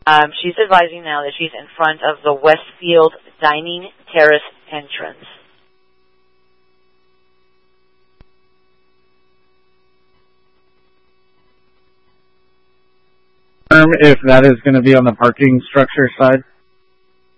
She's advising now that she's in front of the Westfield Dining Terrace entrance. If that is going to be on the parking structure side?